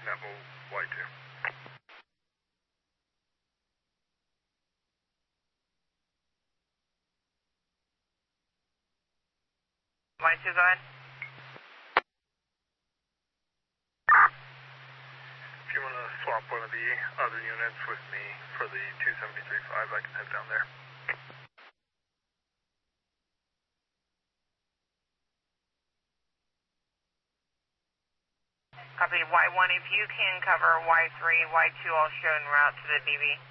Apple Y2. Y2, go ahead. If you want to swap one of the other units with me for the 273.5, I can head down there. Copy Y1, if you can cover Y3, Y2 all show en route to the DB.